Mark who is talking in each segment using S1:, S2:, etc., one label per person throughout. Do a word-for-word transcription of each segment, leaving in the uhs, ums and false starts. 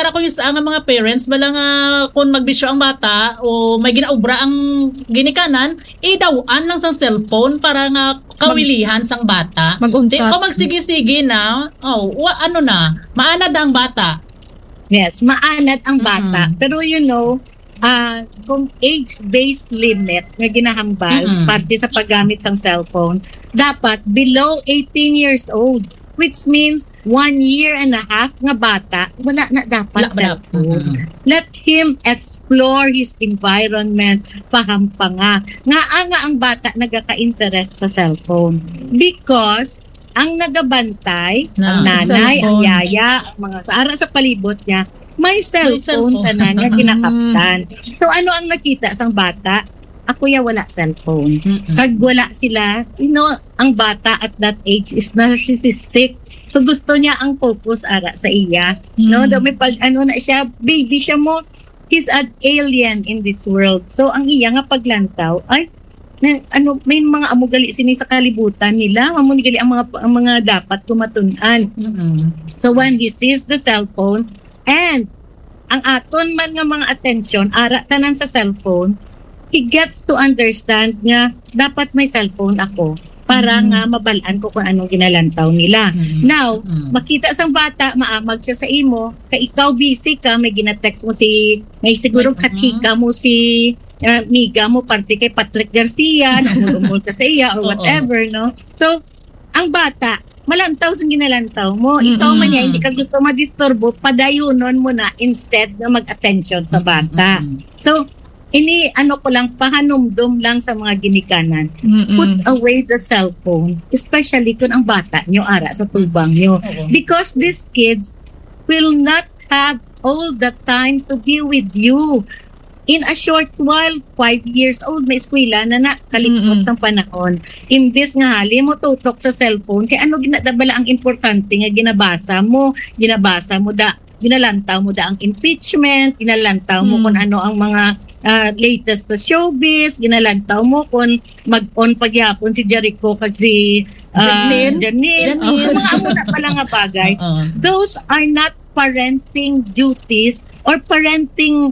S1: para ko yung sa ang mga parents bala nga kung magbisyo ang bata o may ginaobra ang ginikanan, idawaan lang sa cellphone para nga kawilihan sang bata.
S2: Mag-untat.
S1: Di ko magsigi-sige na, oh, wa, ano na, maanad ang bata.
S3: Yes, maanad ang bata.
S1: Mm-hmm.
S3: Pero you know, uh, kung age-based limit na ginahambal,
S1: Mm-hmm.
S3: parte sa paggamit ng cellphone, dapat below eighteen years old. Which means one year and a half nga bata, wala na dapat
S1: Wala, wala.
S3: cellphone.
S1: Mm-hmm.
S3: Let him explore his environment, pahampanga. Nga nga ang bata nagaka-interest sa cellphone. Because ang nagabantay,
S1: Na,
S3: ang nanay, ang
S2: cellphone.
S3: yaya, ang mga saara sa palibot niya, may cellphone,
S1: cellphone.
S3: tanan nga ginakaptan. So ano ang nakita sang bata? Ako ya wala cellphone.
S1: Mm-mm.
S3: Pag wala sila, you know, ang bata at that age is narcissistic. So gusto niya ang focus ara sa iya. No,
S1: Mm.
S3: daw may pag ano na siya, baby siya mo, he's an alien in this world. So ang iya nga paglantaw, ay may, ano may mga amugali sini sa kalibutan nila, amugali ang mga ang mga dapat tumatunan.
S1: Mm-mm.
S3: So when he sees the cellphone and ang aton man nga mga attention ara tanan sa cellphone, he gets to understand nga dapat may cellphone ako para
S1: Mm.
S3: nga mabalaan ko kung anong ginalantaw nila.
S1: Mm.
S3: Now,
S1: Mm.
S3: makita sang bata, maamag siya sa imo, kay ikaw busy ka, may ginatext mo si, may siguro
S1: Like,
S3: kachika mo si uh, miga mo, parte kay Patrick Garcia, namulumul ka sa iya or
S1: Oo.
S3: whatever, no? So, ang bata, malantaw sa ginalantaw mo. Ikaw
S1: Mm-mm.
S3: man niya, hindi ka gusto madisturbo, padayunon mo na instead na mag-attention sa bata.
S1: Mm-mm.
S3: So, ini ano ko lang, pahanumdum lang sa mga ginikanan.
S2: Mm-mm.
S3: Put away the cellphone, especially kung ang bata nyo ara sa tubang nyo.
S1: Oo.
S3: Because these kids will not have all the time to be with you. In a short while, five years old, may eskwela na na, kalimot
S2: Mm-mm.
S3: sa panahon. Imbis nga hali mo tutok sa cellphone, kaya ano ginadabala ang importante nga ginabasa mo, ginabasa mo da, ginalantaw mo da ang impeachment, ginalantaw mo
S2: Mm.
S3: kung ano ang mga uh, latest na showbiz, ginalantaw mo kung mag-on pagyapon si Jericho kag si uh,
S2: Justin?
S3: Janine.
S1: Janine.
S3: So, mga amo na pala nga bagay.
S1: Oo.
S3: Those are not parenting duties or parenting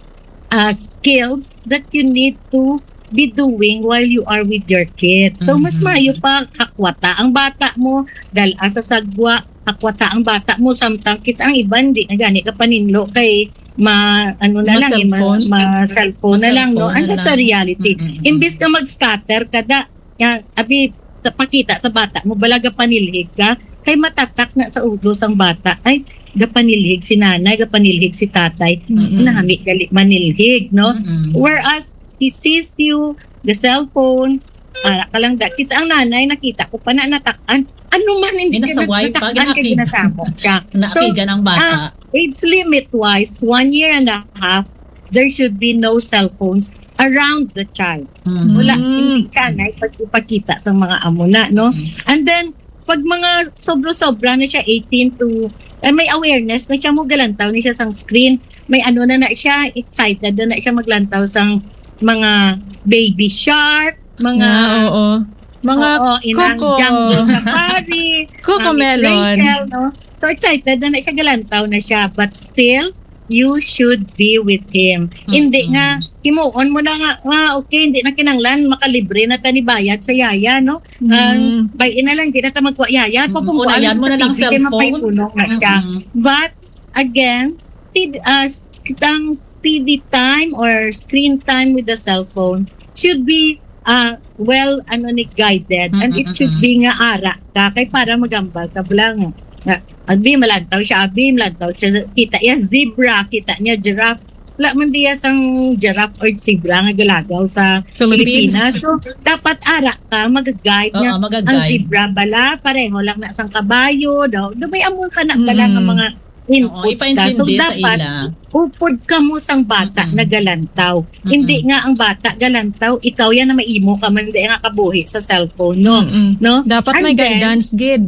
S3: uh, skills that you need to be doing while you are with your kids. So, mas
S1: Mhm.
S3: mayo pa kakwata ang bata mo, dala sa sagwa, kakwata ang bata mo, samtang kids ang iban, di na gani ka paninlo kay ma ano na
S2: Ma
S3: lang, eh, ma,
S2: cellphone?
S3: ma cellphone na lang, no?
S1: Ma-cellphone
S3: And
S1: na
S3: that's a
S1: lang.
S3: reality.
S1: Mm-mm.
S3: Imbis na mag-scatter kada, yan, abi, pakita sa bata mo, balaga panilhig ka, kay matatak na sa ulo sang bata, ay, gapanilhig si nanay, gapanilhig si tatay,
S1: Mm-mm.
S3: nami gali manilhig, no?
S1: Mm-mm.
S3: Whereas, he sees you, the cellphone, ah, ka lang da, kisa ang nanay, nakita ko pa na natakan, ano man hindi ka
S1: Minasaway pa,
S3: natakan ka,
S1: ginakig.
S3: ginasamok ka.
S1: Naakigan ang bata.
S3: Ah, age limit wise, one year and a half, there should be no cell phones around the child.
S1: Mm.
S3: Wala,
S2: Mm.
S3: hindi ka na ipagpakita sa mga amo na, no?
S1: Mm.
S3: And then, pag mga sobro-sobra na siya, eighteen to, eh, may awareness na siya mo galantaw na siya sang screen, may ano na na siya, excited na na siya maglantaw sang mga baby shark, mga
S2: Ah, oo. Mga
S3: oo, inang
S2: Coco.
S3: jungle safari,
S2: Coco
S3: uh, Miss
S2: Melon.
S3: Rachel, no? So excited na na siya, galantaw na siya, but still, you should be with him.
S1: Mm-mm.
S3: Hindi nga, himuon mo na nga, ah, okay, hindi na kinanglan, makalibre na tanibayad sa yaya, no? Um,
S2: Mm.
S3: bayin na lang, hindi na ta magwa yaya,
S1: Mm-mm.
S3: papungkuan
S1: Unayan mo na lang
S3: T V, kay
S1: cellphone.
S3: mapaipunong na siya.
S1: Mm-mm.
S3: But, again, tid, uh, kitang T V time or screen time with the cellphone should be uh, well ano ni guided, and it should be nga ara ka kay para magambal ka lang nga abi malantaw siya, abi malantaw siya, kita niya zebra, kita niya giraffe, wala man diya sang giraffe or zebra nga galagaw sa
S2: Philippines.
S3: Pilipinas. So dapat ara ka mag-guide
S1: Oo,
S3: nga ang
S1: magag-guide.
S3: zebra bala pareho lang na sang kabayo daw, may amon ka na bala
S2: Mm.
S3: nga mga
S1: Oo,
S3: inputs ka. So
S1: ipa-intindi sa
S3: dapat
S1: ila.
S3: upod ka mo sang bata
S1: Mm-mm.
S3: na galantaw.
S1: Mm-mm.
S3: Hindi nga ang bata galantaw, ikaw yan na maimo ka man, hindi nga kabuhi sa cellphone, no?
S2: Mm-mm.
S3: No?
S2: Dapat
S3: And
S2: may
S3: then,
S2: guidance, gid.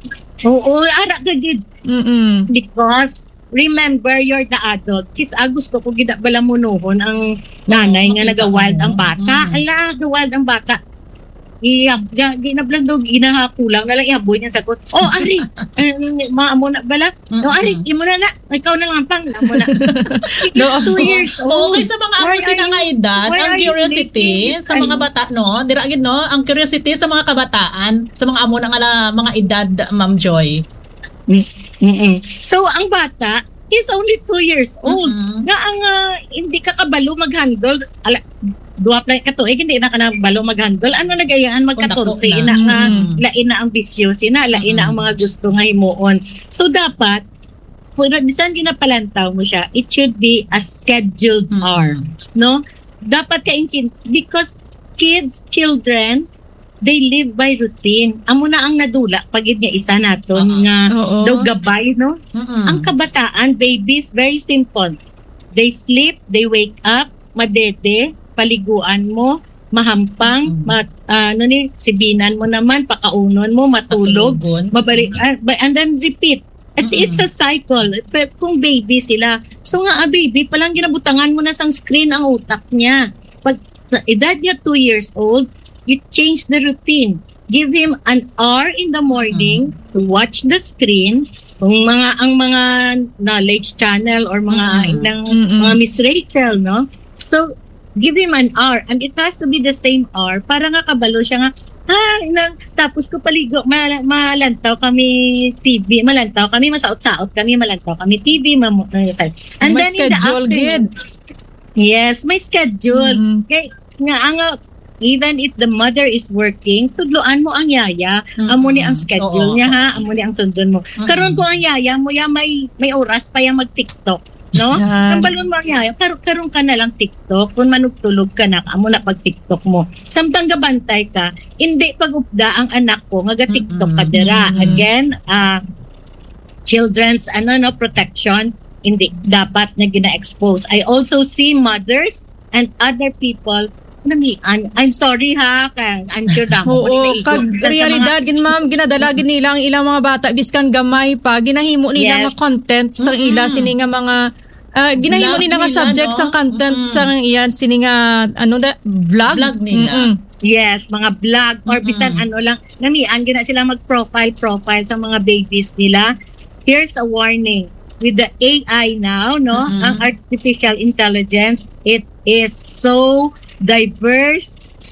S3: Oo, ara ka gid.
S2: Mm-mm.
S3: Because remember, you're the adult. Kis ah, gusto ko gid bala munuhon ang nanay
S1: Oo,
S3: nga
S1: makita
S3: naga-wild
S1: mo.
S3: ang bata.
S1: Mm.
S3: Ala, naga-wild ang bata. iya ginablag daw ginahakulang na lang ihaboy niya sagot. Oh, ari, maamo na bala. No, ari, imo na na. Ikaw na lang pang amo na.
S2: No,
S3: two years old.
S1: Okay, sa mga amo sila nga edad,
S3: why
S1: ang
S3: are you
S1: curiosity
S3: making-
S1: sa mga bata, no? Dira gid no, ang curiosity sa mga kabataan, sa mga amo ng ala, mga edad, Ma'am Joy.
S3: Mm-mm. So, ang bata, he's only two years old.
S1: Mm-mm.
S3: Nga ang ah, hindi ka kabalo mag-handle. Ala, duwa play ka tuig, hindi na ka na balo mag-handle. Ano nagayaan magkatorse,
S1: Kung dako
S3: ina
S1: na.
S3: nga,
S2: Mm.
S3: lain na ang bisyoso, ina, lain na ang mga gusto nga himuon. So, dapat, kung bisan ginapalantaw mo siya, it should be a scheduled
S1: Mm-mm.
S3: hour. No? Dapat ka inchin, because kids, children, they live by routine. Amo na ang nadula pagid nga isa naton
S1: Oo.
S3: nga
S2: Oo.
S3: daw gabay, no?
S1: Mm-mm.
S3: Ang kabataan, babies, very simple. They sleep, they wake up, madede, paliguan mo, mahampang,
S1: Mm.
S3: ma, ah, ano ni, sibinan mo naman, pakaunon mo, matulog,
S1: Patulugon.
S3: mabalik, ah, ba- and then repeat. It's,
S1: Mm-mm.
S3: it's a cycle. Pero kung baby sila, so nga, ah, baby, palang ginabutangan mo na sang screen ang utak niya. Pag sa edad niya two years old, you change the routine. Give him an hour in the morning to watch the screen. Kung mga, ang mga knowledge channel or mga,
S1: Mm-mm.
S3: ng,
S2: Mm-mm.
S3: mga Miss Rachel, no? So, give him an hour. And it has to be the same hour para nga kabalo siya nga, ah, nang, tapos ko paligo, mal, malantaw kami T V, malantaw kami, masaot-saot kami, malantaw kami T V, mamu, uh, and
S2: May
S3: then in the
S2: schedule,
S3: afternoon, yes, may schedule.
S2: Mm.
S3: Kay, nga, ang, uh, even if the mother is working, tudloan mo ang yaya,
S1: Mm-mm.
S3: amo ni ang schedule
S1: Oo.
S3: niya ha, amo ni ang sundon mo.
S1: Mm-mm.
S3: Karon ko ang yaya mo, ya may, may oras pa yan mag-TikTok. No?
S2: Yan.
S3: Ang balon mo ang yaya, karon, karon ka na lang TikTok, kung manugtulog ka na, amo na pag-TikTok mo. Samtang gabantay ka, hindi pag-upda ang anak ko, nga ga-TikTok ka
S1: Mm-mm.
S3: dira.
S1: Mm-mm.
S3: Again, ah, children's ano no protection hindi dapat na gina-expose. I also see mothers and other people nami I'm, I'm sorry ha ka I'm sure damo
S2: Oo, kag realidad gin ma'am ginadala gid nila ang ilang mga bata biskan gamay pa ginahimo nila
S3: Yes.
S2: nga content sa
S1: Mm-mm.
S2: ila sini nga mga ah, ginahimo
S1: Vlog
S2: nila nga
S1: nila,
S2: subject
S1: no?
S2: sa content
S1: Mm-mm.
S2: sa iyan sini nga ano da vlog.
S1: Vlog nila.
S2: Mm-mm.
S3: yes mga vlog or
S1: Mm-mm.
S3: bisan ano lang namian gina sila mag-profile profile sa mga babies nila. Here's a warning with the A I now no
S1: Mm-mm.
S3: ang artificial intelligence it is so diverse,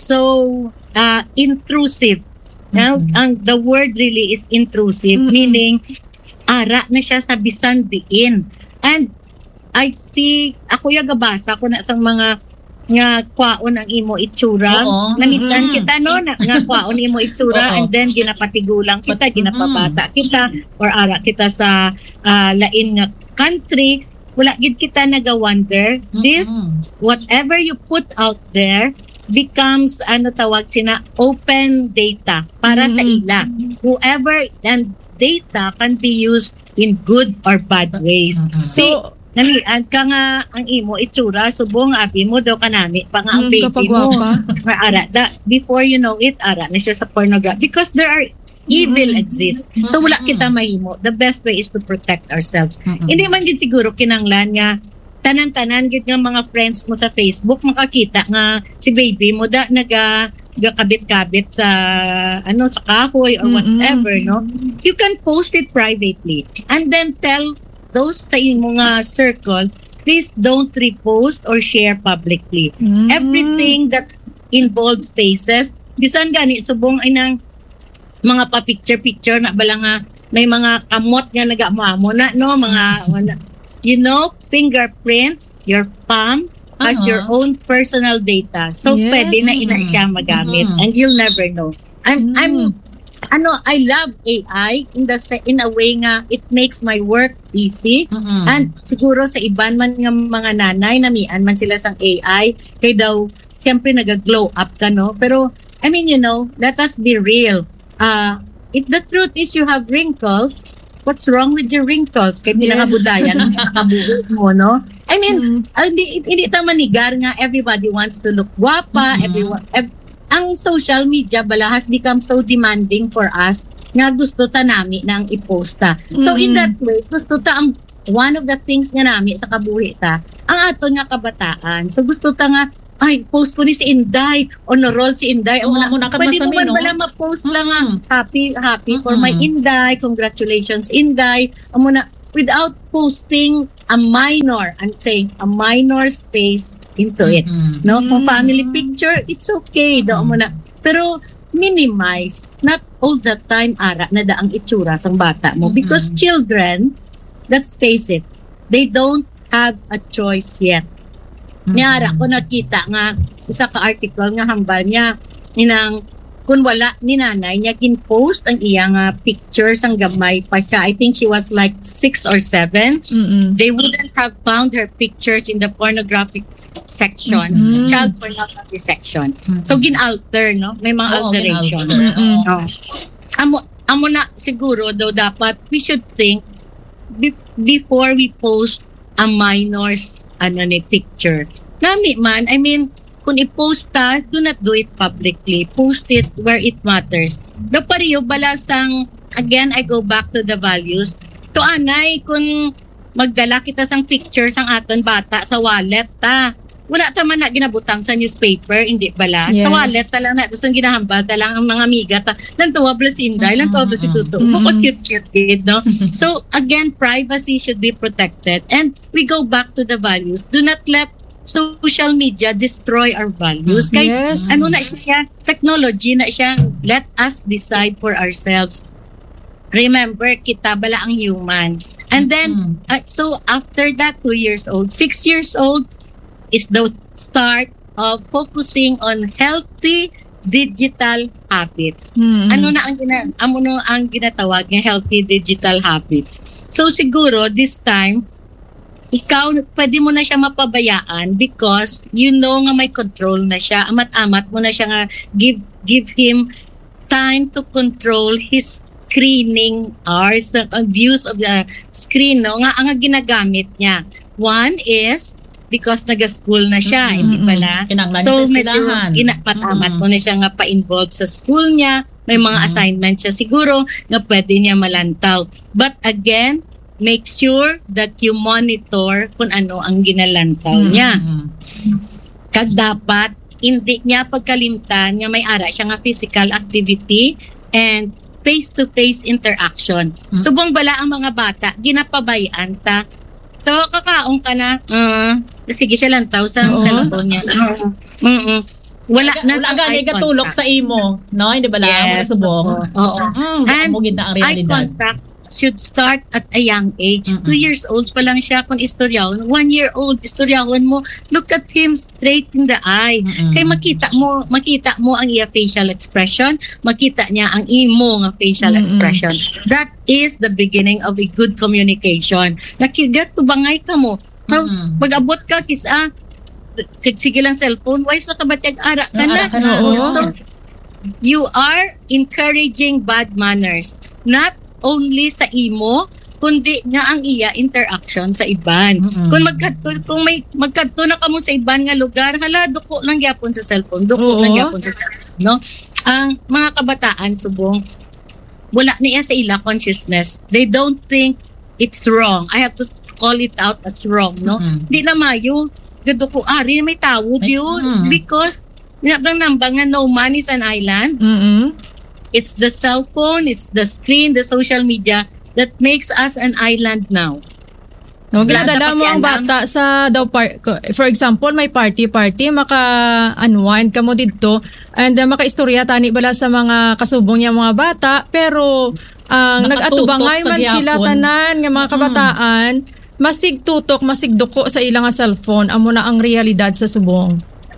S3: so uh, intrusive. Now,
S1: Mm-mm.
S3: ang the word really is intrusive,
S2: Mm-mm.
S3: meaning ara na siya sa bisan diin. And I see, ako yung gabasa ko na sa mga nga kwaon ang imo itsura.
S1: Oo.
S3: Namitan
S1: Mm-mm.
S3: kita no, na, nga kwaon imo itsura
S1: Oo.
S3: and then ginapatigulang kita,
S1: Pat-
S3: ginapabata kita, or ara kita sa ah, lain nga country. Wala gid kita naga-wonder. This
S1: Mm-mm.
S3: whatever you put out there becomes ano tawag sina open data para sa
S2: Mhm.
S3: ila. Whoever and data can be used in good or bad ways.
S1: Mhm.
S3: Si
S2: So,
S3: namian ka nga ang imo itsura subong abi mo daw kanami pa nga ang
S2: mm,
S3: baby
S2: kapag
S3: mo.
S2: wapa.
S3: Nga ara da, before you know it ara na siya sa pornography because there are evil
S2: Mhm.
S3: exists. So wala
S1: Mhm.
S3: kita mahimo. The best way is to protect ourselves.
S1: Mm-mm.
S3: Hindi man gid siguro kinanglan nga tanan-tanan gid nga mga friends mo sa Facebook makakita nga si baby mo da naga kabit-kabit sa ano sa kahoy or
S2: Mm-mm.
S3: whatever no. You can post it privately and then tell those sa imong nga circle, please don't repost or share publicly.
S2: Mm.
S3: Everything that involves faces, bisan gani subong ay nang mga pa-picture-picture na bala nga may mga kamot nga nagamamo na no mga mga- you know fingerprints, your palm has
S1: Uh-huh.
S3: your own personal data, so
S2: Yes.
S3: pwede na ina siya magamit
S1: Mhm.
S3: and you'll never know. I'm
S2: Mm.
S3: I'm ano I love A I in the se- in a way nga it makes my work easy.
S1: Mm-mm.
S3: And siguro sa iban man nga mga nanay, namian man sila sang A I, kay daw, siyempre nag-glow up ka, no? Pero, I mean, you know, let us be real. Uh, if the truth is you have wrinkles, what's wrong with your wrinkles? Kaya
S2: Yes.
S3: pinangabudayan ang kabuhit mo, no? I mean,
S2: Mm.
S3: uh, hindi, hindi ta manigar nga everybody wants to look guapa,
S1: Mhm.
S3: everyone, ev- ang social media bala has become so demanding for us nga gusto ta nami nang iposta. So in
S2: Mhm.
S3: that way, gusto ta ang one of the things nga nami sa kabuhi ta, ang aton nga kabataan. So gusto ta nga ay, post ko ni si Inday, honorol si Inday.
S1: Oo,
S3: Amo
S1: muna
S3: na,
S1: ka
S3: pwede mo
S1: masabi,
S3: man
S1: no?
S3: wala ma-post lang
S1: Mm.
S3: ang happy, happy for
S1: Mm-mm.
S3: my Inday, congratulations Inday. Amo na, without posting a minor, I'm saying a minor space into it.
S1: Mm-mm.
S3: No? Kung
S2: Mm.
S3: family picture, it's okay. Doon mo na. Pero, minimize, not all the time ara na daang itsura sang bata mo. Because
S1: Mm-mm.
S3: children, let's face it, they don't have a choice yet. Nyara ko nakita nga isa ka article nga hambal niya ninang kung wala ni nanay niya gin-post ang iya nga pictures ang gamay pa siya. I think she was like six or seven.
S2: Mm-mm.
S3: They wouldn't have found her pictures in the pornographic section,
S2: Mhm.
S3: child pornography section. So gin-alter, no? May mga
S1: Oo,
S3: alterations.
S1: gin-alter.
S2: Mm-mm.
S3: Oh. Amo amo na siguro daw dapat we should think be- before we post a minor's ano ni picture. Nami man, I mean, kung i-post ta, do not do it publicly. Post it where it matters. Do pariyo balasang, again, I go back to the values. To anay, kung magdala kita sang picture sang aton bata sa wallet ta, wala ta man na ginabutang sa newspaper, hindi bala.
S2: Yes.
S3: Sa wallet ta lang na, tapos ang ginahambal ta lang ang mga amiga ta. Lantuwa bala si Inday, lantuwa bala si Tuto.
S2: Mm-mm.
S3: Bukod cute-cute kid, no? So, again, privacy should be protected. And we go back to the values. Do not let social media destroy our values. Kay,
S2: Yes.
S3: ano na siya, technology na siya, let us decide for ourselves. Remember, kita bala ang human. And then, uh, so after that, two years old, six years old is the start of focusing on healthy digital habits.
S2: Mm-mm.
S3: Ano na ang gina, ano na ang ginatawag ng healthy digital habits. So siguro this time ikaw pwede mo na siya mapabayaan because you know nga may control na siya. Amat-amat mo na siya nga give give him time to control his screening hours, the abuse of the screen, no? Nga ang ginagamit niya. One is because naga-school na siya,
S1: Mm-mm.
S3: hindi pala.
S1: Kinanglan
S3: So,
S1: sa
S3: medyo
S1: eskwelahan.
S3: inapat-amat
S1: Mm-mm.
S3: mo na siya nga pa-involved sa school niya. May mga
S1: Mm-mm.
S3: assignment siya siguro na pwede niya malantaw. But again, make sure that you monitor kung ano ang ginalantaw niya.
S1: Mm-mm.
S3: Kag dapat, hindi niya pagkalimtan nga may ara siya nga physical activity and face-to-face interaction.
S1: Mm.
S3: Subong bala ang mga bata, ginapabayaan ta. To, kakaong ka na. Uh, sige siya lantaw sa
S2: Oo.
S3: cellphone niya. Mm-mm. Wala na
S1: Wala
S3: sa
S1: gani
S3: eye
S1: katulok
S3: contact.
S1: sa imo, no? Hindi ba lang mo
S3: Yes,
S1: nasubong?
S3: oo. Oo.
S1: Mm,
S3: And
S1: mo gid na ang
S3: Eye
S1: realidad.
S3: contact should start at a young age.
S1: Mm-mm.
S3: Two years old pa lang siya kung istoryahon. One year old, istoryahon mo. Look at him straight in the eye.
S1: Mm-mm.
S3: Kaya makita mo, makita mo ang iya facial expression, makita niya ang imo nga facial
S2: Mm-mm.
S3: expression. That is the beginning of a good communication. Nakigat to bangay ka mo. So,
S1: Mm-mm.
S3: pag-abot ka, kisa, sig- sige lang cellphone, wise na ka ba tiyag ara ka na?
S1: Ara ka na,
S2: oo.
S3: So, you are encouraging bad manners. Not only sa imo, kundi nga ang iya interaction sa iban.
S1: Mm-mm.
S3: Kung magkadto kung may magkadto na kamo sa iban nga lugar, hala duko lang gyapon sa cellphone, duko
S2: Oo.
S3: lang gyapon sa cellphone, no? Ang mga kabataan subong wala niya sa ila consciousness. They don't think it's wrong. I have to call it out as wrong, no?
S1: Mm-mm.
S3: Di na mayo gado ko ari may tawod
S1: Ay,
S3: yun
S1: mm.
S3: because nabang nambang nga no man is an island.
S2: Mm-mm.
S3: It's the cell phone, it's the screen, the social media that makes us an island now.
S2: No,
S3: Wala
S2: ginadala
S3: dapat
S2: mo ang
S3: yan,
S2: bata sa daw par- for example, may party-party, maka-unwind ka mo dito and uh, maka-istorya tani bala sa mga kasubong niya mga bata, pero ang
S1: Nakatutok
S2: nag-atubangay
S1: sa
S2: man sila
S1: gihapon.
S2: tanan nga mga kabataan, masig tutok, masig duko sa ilang nga cellphone, amo na ang realidad sa subong.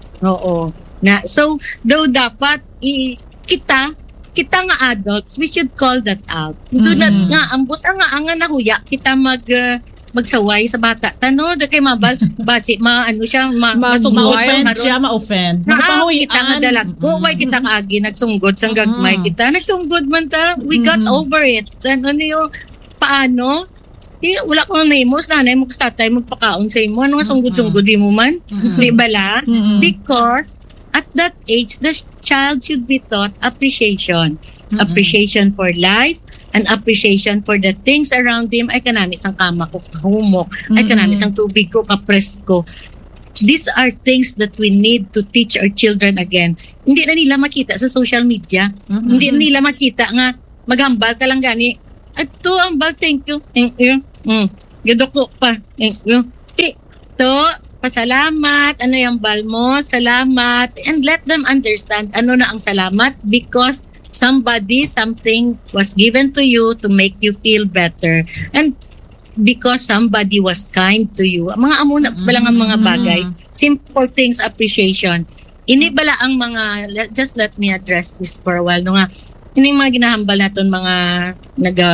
S3: Oo. Na so though dapat i- kita kita nga adults, we should call that out. Do not
S2: Mm.
S3: nga ambot ang nga ang nga nahuya kita mag uh, magsaway sa bata. Tano da kay mabal basi ma ano siya ma,
S2: Mag-
S3: masungod
S1: Ma-offend
S3: maron.
S1: siya, ma-offend.
S3: Na
S1: Magpahuyan.
S3: kita nga dalag ko, why kita kaagi nagsunggod sang gagmay
S1: Mm-mm.
S3: kita. Nagsunggod man ta, we got
S2: Mm-mm.
S3: over it. Ano niyo, paano? Eh, wala ko na imos, nanay mo tatay magpakaon sa imo. Ano nga sunggod-sunggod di mo man?
S1: Mm-mm.
S3: Di bala?
S2: Mm-mm.
S3: Because at that age, the child should be taught appreciation.
S1: Mm-mm.
S3: Appreciation for life, and appreciation for the things around him. Ay kanami sang kama ko kahumok. Ay
S2: Mm-mm.
S3: kanami sang tubig ko kapres ko. these are things that we need to teach our children again. Hindi na nila makita sa social media.
S1: Mm-hmm.
S3: Hindi na nila makita nga maghambal ka lang gani. At to ambal, thank you. Thank you. Mm. Gidoko pa. Thank you. Eh, to, pasalamat. Ano yung bal mo? Salamat. And let them understand ano na ang salamat because somebody, something was given to you to make you feel better. And because somebody was kind to you. Mga amo na balang ang mga bagay. Simple things, appreciation. Ini bala ang mga, let, just let me address this for a while. No nga, ini mga ginahambal naton mga naga,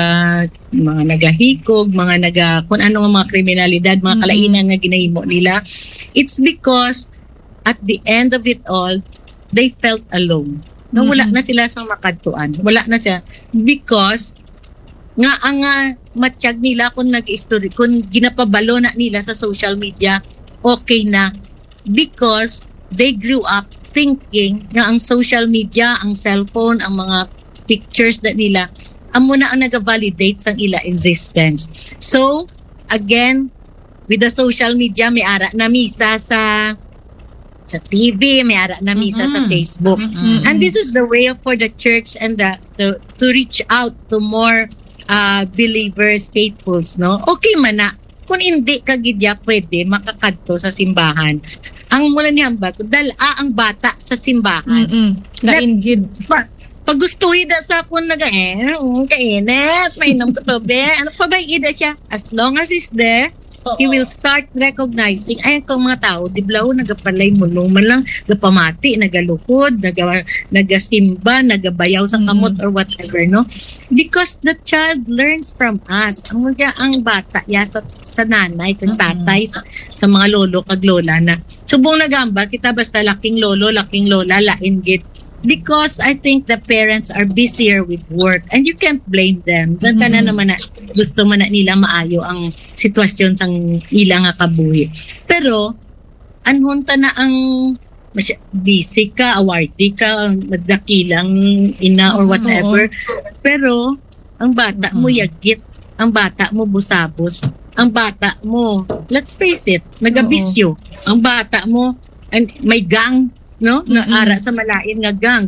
S3: mga nagahikog, mga naga, kung ano nga mga kriminalidad, mga
S2: Mm-hmm.
S3: kalainan nga ginahimo nila. It's because at the end of it all, they felt alone. No, wala
S2: Mm-hmm.
S3: na sila sa makadtuan. Wala na siya. Because nga ang uh, matiyag nila kung nag-story, kung ginapabalo na nila sa social media, okay na. Because they grew up thinking nga ang social media, ang cellphone, ang mga pictures na nila, amo na ang nag-validate sang ila existence. So, again, with the social media, may ara na misa sa sa T V, may ara na misa sa
S1: Mhm.
S3: Facebook.
S1: Mhm.
S3: And this is the way for the church and the to, to reach out to more uh, believers, faithfuls, no? Okay man na. Kung hindi ka gidya pwede makakadto sa simbahan. Ang mula ni hambal, dala ang bata sa simbahan.
S2: Mm-mm. Laingid.
S3: Pa, pag gustuhin na sa kung naga eh, um, kainit, mainom ko to be. Ano pa ba ida siya? As long as he's there,
S1: Oo.
S3: he will start recognizing ay kung mga tao di blaw nagapalay mo no man lang gapamati nagaluhod naga nagasimba nagabayaw sa kamot or whatever no because the child learns from us ang mga ang bata ya sa, sa nanay kag tatay sa, sa mga lolo kag lola na subong nagamba kita basta laking lolo laking lola lain gid because I think the parents are busier with work and you can't blame them. Mm-hmm. Kana naman na gusto man na nila maayo ang sitwasyon sang ila nga kabuhi. Pero anhunta na ang masya, busy ka, awardee ka, magdakilang ina or whatever. Pero ang bata mo yagit, ang bata mo busabos, ang bata mo, let's face it, nagabisyo. Ang bata mo, and may gang, no? Na
S2: Mm-mm.
S3: ara sa malain nga gang.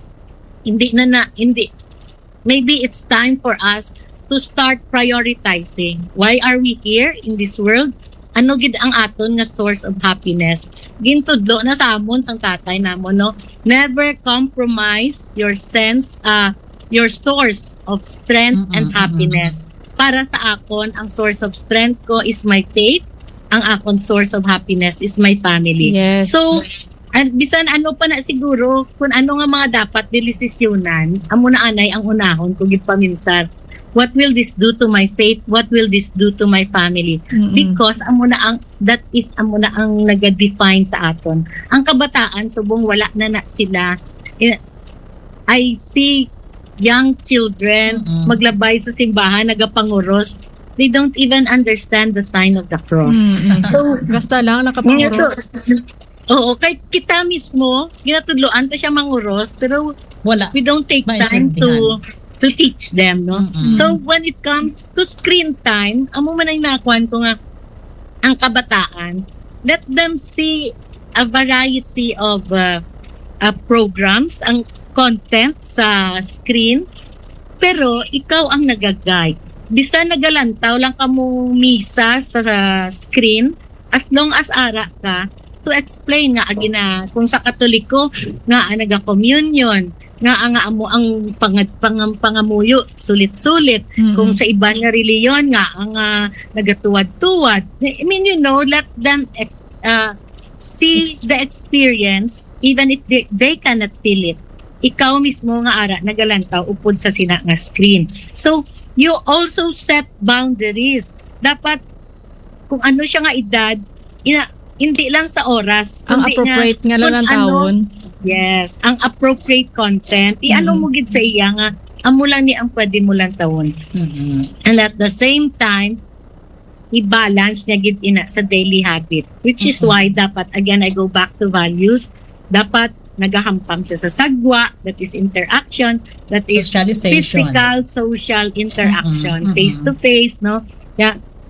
S3: Hindi na na, hindi. Maybe it's time for us to start prioritizing. Why are we here in this world? Ano gid ang aton nga source of happiness? Gintudlo na sa amon sang tatay namon, no? Never compromise your sense, uh, your source of strength
S1: Mm-mm,
S3: and happiness. Para sa akon, ang source of strength ko is my faith. Ang akon source of happiness is my family.
S2: Yes.
S3: So, and bisan ano pa na siguro, kung ano nga mga dapat dilisisyonan, amo na anay ang unahon kung gipaminsan. What will this do to my faith? What will this do to my family?
S2: Mm-mm.
S3: Because amo na ang that is amo na ang naga-define sa aton. Ang kabataan subong wala na na sila. Eh, I see young children
S1: Mm-mm.
S3: maglabay sa simbahan nagapanguros. They don't even understand the sign of the cross.
S2: Mm-mm.
S3: So,
S2: Basta lang
S3: Ngayon,
S2: nakapanguros.
S3: oo, kahit kita mismo, ginatudloan ta siya manguros, pero
S1: Wala.
S3: we don't take time to to teach them, no?
S1: Mm-mm.
S3: So, when it comes to screen time, amo man ang nakuan ko nga, ang kabataan, let them see a variety of uh, uh, programs, ang content sa screen, pero ikaw ang nag-guide. Bisa nagalantaw lang ka mo misa sa, sa screen, as long as ara ka, to explain nga agina kung sa Katoliko nga ang naga-communion nga ang amo ang pangad pangam pangamuyo sulit-sulit
S2: Mm-mm.
S3: kung sa iba nga reliyon nga ang uh, nagatuwad-tuwad. I mean, you know, let them uh, see the experience even if they, they cannot feel it. Ikaw mismo nga ara nagalantaw upod sa sina nga screen. So you also set boundaries. Dapat kung ano siya nga edad, ina, hindi lang sa oras.
S2: Ang
S3: kundi
S2: appropriate nga
S3: kung
S2: lang ang
S3: ano-
S2: tawon.
S3: Yes, ang appropriate content. I-ano
S2: Mm.
S3: mo gid sa iya nga, amo lang ni ang pwede mo lang tawon.
S1: Mm-mm.
S3: And at the same time, i-balance niya gid ina sa daily habit. Which is
S1: Mhm.
S3: why dapat, again, I go back to values, dapat nagahampang siya sa sagwa, that is interaction, that is
S1: Socialization.
S3: physical, social interaction,
S1: Mm-mm, mm-mm.
S3: face-to-face, no? Yeah.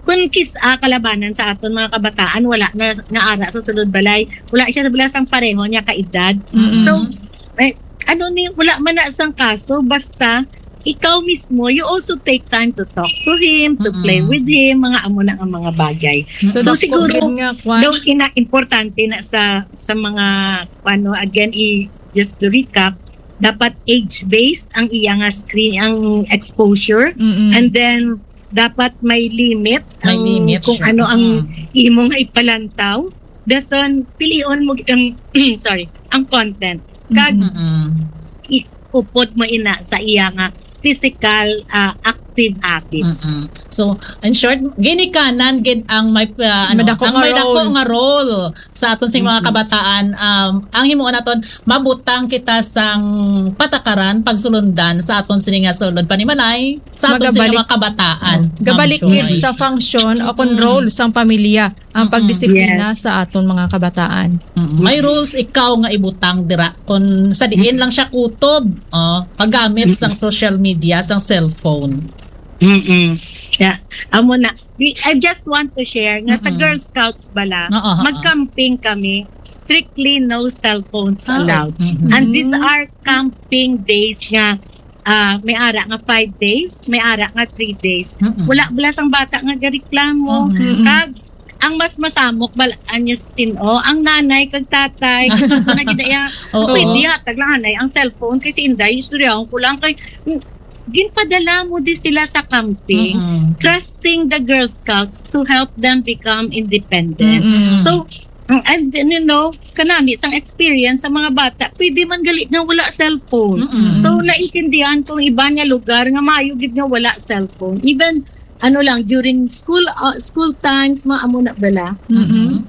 S3: Kung kis ah, kalabanan sa aton mga kabataan, wala na nga ara sa sulod balay, wala siya sa balasang pareho niya kaedad.
S2: Mm-mm.
S3: So, eh, ano ni, wala man na isang kaso, basta ikaw mismo, you also take time to talk to him, to
S1: Mm-mm.
S3: play with him, mga amo na ang mga bagay.
S2: So,
S3: So,
S2: dako
S3: siguro,
S2: gid nga kwan.
S3: daw ina importante na sa sa mga ano again i just to recap, dapat age-based ang iya nga screen, ang exposure,
S2: Mm-mm.
S3: and then dapat may limit
S1: May
S3: ang,
S1: limit
S3: kung
S1: siya.
S3: ano ang
S1: Mm.
S3: imo nga ipalantaw. Dason pilion mo ang sorry, ang content. Kag
S1: Mm-mm.
S3: upod mo ina sa iya nga physical uh, active habits.
S1: Mm-mm. So, in short, ginikanan gid ang may uh, ano,
S2: Madako
S1: ang
S2: nga
S1: may dako
S2: role.
S1: nga role sa aton sing mga
S3: Mhm.
S1: kabataan. Um, ang himuon naton mabutang kita sang patakaran pagsulundan sa aton sini nga sulod panimalay sa aton sing
S2: Magabalik-
S1: mga kabataan.
S2: Gabalik
S1: Ma'am
S2: gid
S1: Joy.
S2: sa function o kon
S1: Mm-mm.
S2: role sang pamilya ang
S1: Mm-mm.
S2: pagdisiplina sa aton mga kabataan.
S1: Mm, May rules ikaw nga ibutang dira kung sa diin lang siya kutob, oh, paggamit sang social media, sang cellphone.
S3: Mm-mm. Yeah. Amo na. We- I just want to share nga sa
S1: Mm-mm.
S3: Girl Scouts bala,
S1: Oo, oo.
S3: mag-camping kami, strictly no cell phones
S1: Ah,
S3: allowed.
S1: mhm.
S3: And these are camping days nga ah, may ara nga five days, may ara nga three days.
S1: Mm-mm.
S3: Wala bala sang bata nga gareklamo.
S1: Mhm.
S2: Mm-mm.
S3: Kag ang mas masamok balaan niya sa tino, ang nanay kag tatay gusto ko na gidaya
S1: Oo.
S3: pwede hatag lang nanay ang cellphone kasi inday istoryahan ko lang kay ginpadala mo di sila sa camping,
S1: Mm-mm.
S3: trusting the Girl Scouts to help them become independent.
S2: Mm-mm.
S3: So, mm, and then, you know, kanami, isang experience sa mga bata, pwede man galit nga wala cellphone.
S1: Mm-mm.
S3: So, naintindihan kong iba nga lugar nga mayugid nga wala cellphone. Even, ano lang, during school uh, school times, maamo na bala.
S2: Mm-mm.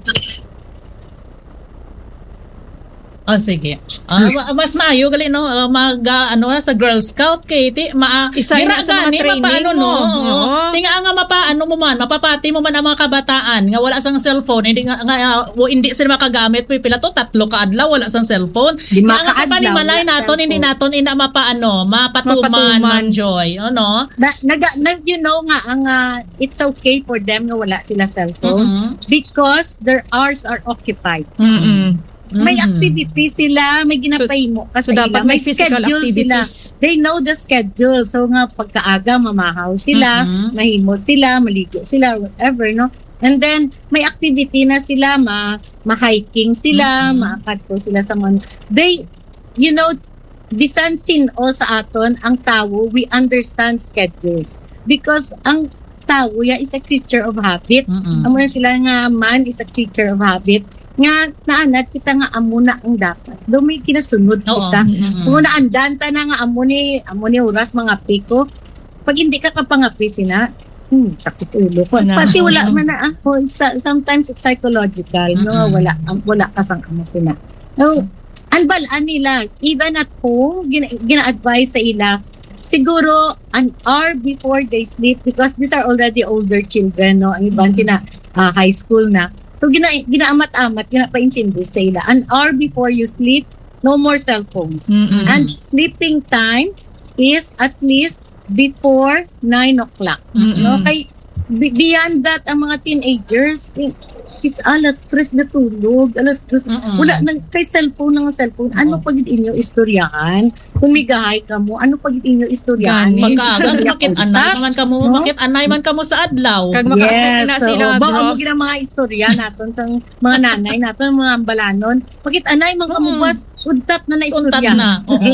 S1: Oh, sige. Ah, ma- mas maayo gali no ah, mag ah, ano sa Girl Scout kay ti ma
S2: Isa
S1: dira
S2: na sa mga
S1: gani,
S2: training
S1: mapaano,
S2: mo.
S1: no.
S2: Oo.
S1: Tinga nga mapaano mo man, mapapati mo man ang mga kabataan nga wala sang cellphone, hindi nga, nga ah, wo- hindi sila makagamit pi pila to tatlo ka adlaw wala sang cellphone.
S3: Di
S1: Nga nga sa
S3: makaadlaw,
S1: panimalay
S3: wala
S1: naton hindi
S3: cellphone.
S1: naton ina mapaano, mapatuman,
S2: Mapatuman.
S1: man joy, ano?
S3: Na, naga, na, you know nga, ang, ah, it's okay for them nga wala sila cellphone
S1: Mhm.
S3: because their hours are occupied.
S2: Mm-mm.
S3: May
S1: Mhm.
S3: activity sila, may ginapay mo.
S2: So, dapat may physical
S3: schedule sila.
S2: activities.
S3: They know the schedule. So nga, pagkaaga, mamahaw sila,
S1: Mhm.
S3: mahimo sila, maligo sila, whatever, no? And then, may activity na sila, ma, ma-hiking sila,
S1: Mhm.
S3: maakadto sila sa mga, they, you know, bisan sino sa aton, ang tao, we understand schedules. Because ang tao, ya is a creature of habit.
S1: Mhm.
S3: Amo na sila nga man is a creature of habit. Nga, naanad kita nga amo na ang dapat. Daw may kinasunod
S1: Oo.
S3: kita.
S1: Mhm.
S3: Kung naandan ta na nga amo ni, amo ni oras mga piko, pag hindi ka kapangapi sina, hmm, sakit ulo ko.
S2: Na.
S3: Pati wala man na ako. It's, uh, sometimes it's psychological. No?
S1: Mm-mm.
S3: Wala, um, wala kasang amo sila. So, anbalaan nila, even at home, gina, gina-advise sa ila, siguro an hour before they sleep because these are already older children, no? Ang iban
S1: Mhm.
S3: sina ah, high school na. So, gina, ginaamat-amat, ginapaintindi sa ila. An hour before you sleep, no more cell phones.
S2: Mm-mm.
S3: And sleeping time is at least before nine o'clock.
S2: Mm-mm.
S3: No? Kay, be- beyond that, ang mga teenagers, eh, is alas stress na tulog, alas stress,
S1: Mm-mm.
S3: wala nang kay cellphone ng cellphone. Ano
S1: Oo.
S3: pag inyo istoryahan? Kung may gahay ka mo, ano pag inyo istoryahan?
S2: Gani.
S1: Pagkaaga, bakit anay man kamo,
S3: No?
S1: bakit anay man kamo sa adlaw?
S2: Kag maka-affect
S3: Yes,
S2: na
S3: so,
S2: sila nga
S3: baka mo
S2: group.
S3: gina mga istorya naton sa mga nanay naton, mga balanon. Bakit anay, mga
S1: Mm.
S3: kamubuas, untat na na
S1: Untat
S3: istorya.
S1: na. Oo.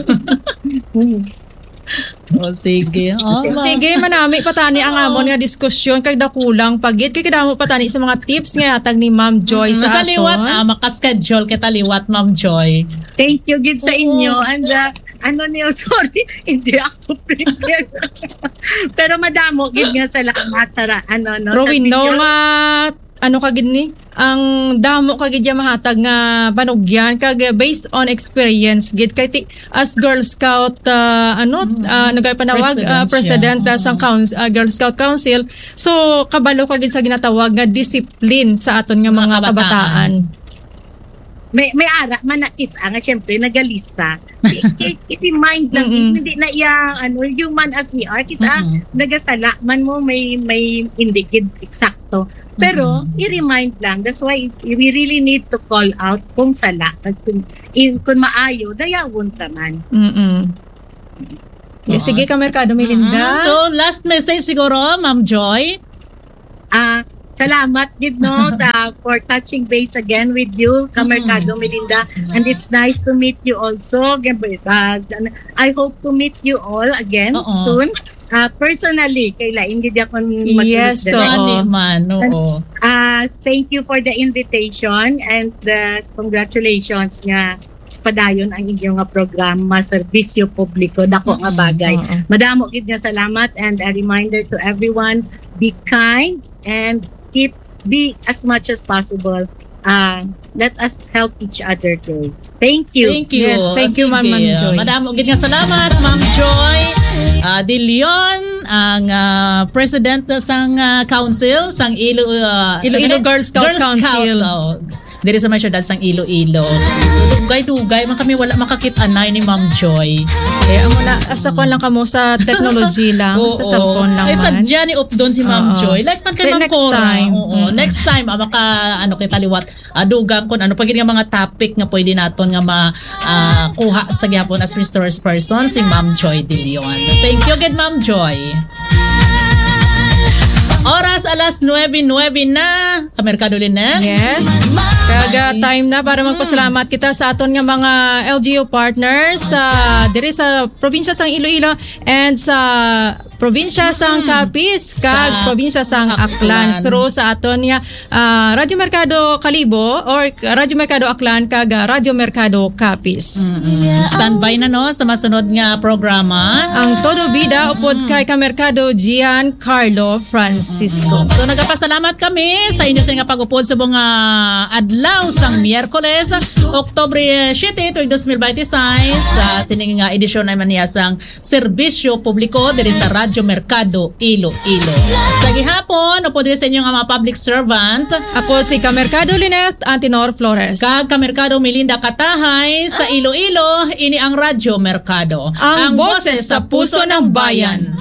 S3: Hmm.
S1: O sige. Oh, ma-
S2: Sige, manami patani ang
S1: Oo.
S2: amon nga diskusyon kay dakulang pagit kay kadamo patani sa mga tips nga hatag ni Ma'am Joy
S1: Mm,
S2: sa
S1: sa
S2: aton.
S1: liwat, ah, makaschedule kita liwat, Ma'am Joy.
S3: Thank you, gid sa
S1: Oo.
S3: inyo. And uh, ano niyo, sorry, hindi ako prepared. Pero madamo, gid nga salamat sa ra- ano, no? sa
S2: Rowin, no
S3: video.
S2: nga ano kagid ni ang damo kagid ya mahatag nga panugyan kag uh, based on experience gid kay ti, as Girl Scout uh, ano
S1: Mm.
S2: uh, nagpanawag
S1: President
S2: uh, president
S1: siya.
S2: uh, sang
S1: Mm.
S2: council, uh, Girl Scout Council, so kabalo kagid sa ginatawag nga discipline sa aton nga
S1: Mga
S2: mga,
S1: kabataan.
S2: kabataan.
S3: may may ara man na kisa nga syempre nagalista. I- i- I-remind lang
S2: Mm-mm.
S3: hindi na iya ano human as we are kisa
S1: Mm-mm.
S3: nagasala man mo may may indicate eksakto. Pero i-remind lang, that's why we really need to call out kung sala at kung, in, kung maayo dayawon taman.
S2: Mm-mm. Yes,
S1: Oo.
S2: sige ka, Mercado
S1: Mhm.
S2: Melinda.
S1: So, last message siguro, Ma'am Joy.
S3: Ah, salamat gid no the, for touching base again with you, Kamerkado Melinda, and it's nice to meet you also. Uh, I hope to meet you all again
S1: Oo.
S3: soon. Uh, personally, kayla hindi ako
S2: Yes, so-
S1: Ani man, oo.
S3: Uh, thank you for the invitation and uh, congratulations nga padayon ang inyong nga programa serbisyo publiko dako nga bagay.
S2: Oo.
S3: Madamo gid nga salamat and a reminder to everyone, be kind and keep be as much as possible. Uh, let us help each other grow. Thank you.
S1: Thank you.
S2: Yes, thank you, Ma'am- Ma'am Joy.
S1: Madam, ugid nga salamat, Ma'am Joy. Uh, De Leon, ang uh, president sang uh, council, sang Ilo, uh,
S2: Iloilo Girl Scout Council.
S1: oh. Diri sa may syudad sang Iloilo. Dugay-dugay, man kami wala makakit-anay ni Ma'am Joy.
S2: Eh, amo na, asa ko lang kamo sa technology lang, sa cellphone lang
S1: Ay,
S2: man.
S1: sadya ni Updon si Ma'am
S2: Oo.
S1: Joy. Like man kay
S2: Okay,
S1: Ma'am
S2: next
S1: Cora.
S2: time.
S1: Oo.
S2: Mm.
S1: Next time, ah, maka, ano, kay taliwat, ah, dugang kon ano, pag nga mga topic nga pwede naton nga ma, ah, kuha sa gyapon as resource person, si Ma'am Joy De Leon. Thank you again, Ma'am Joy. Oras alas nueve nueve na. Kamerkado din na.
S2: Yes. Kaga time na para magpasalamat kita sa aton nga mga L G U partners sa diri sa probinsya sang Iloilo and sa probinsya sang Capiz kag
S1: Sa
S2: probinsya sang Aklan.
S1: Aklan.
S2: Through sa aton nga ah, Radyo Mercado Kalibo or Radyo Mercado Aklan kag ah, Radyo Mercado Capiz.
S1: Mm-mm. Standby na no sa masunod nga programa.
S2: Ang todo bida upod kay Kamerkado Gian Carlo Francisco.
S1: So nagapasalamat kami sa inyo sa nga pag-upod sa mga adlaw sang Miyerkules, Oktubre siyete, twenty twenty-six, sa sining nga edisyon naman niya sang serbisyo publiko diri sa Radyo Mercado Iloilo. Sa gihapon, upo diri sa inyo nga mga public servant,
S2: Ako si Kamerkado Lynette Antinor Flores.
S1: kag Kamerkado Melinda Katahay sa Iloilo, ini ang Radyo Mercado.
S2: Ang boses sa puso ng bayan.